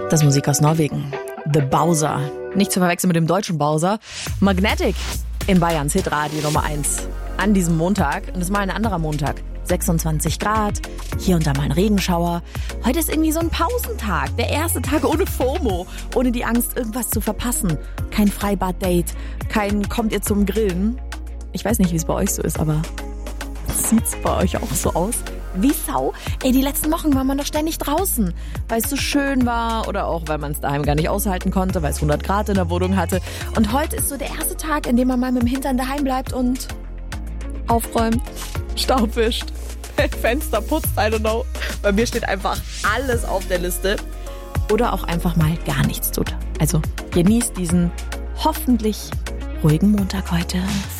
Das ist Musik aus Norwegen. The Bowser. Nicht zu verwechseln mit dem deutschen Bowser. Magnetic in Bayerns Hitradio Nummer 1. An diesem Montag. Und das ist mal ein anderer Montag. 26 Grad. Hier und da mal ein Regenschauer. Heute ist irgendwie so ein Pausentag. Der erste Tag ohne FOMO. Ohne die Angst, irgendwas zu verpassen. Kein Freibad-Date. Kein kommt ihr zum Grillen. Ich weiß nicht, wie es bei euch so ist, aber sieht's bei euch auch so aus? Wie Sau? Ey, die letzten Wochen war man doch ständig draußen, weil es so schön war oder auch, weil man es daheim gar nicht aushalten konnte, weil es 100 Grad in der Wohnung hatte. Und heute ist so der erste Tag, in dem man mal mit dem Hintern daheim bleibt und aufräumt, Staub wischt, Fenster putzt, I don't know. Bei mir steht einfach alles auf der Liste. Oder auch einfach mal gar nichts tut. Also genießt diesen hoffentlich ruhigen Montag heute.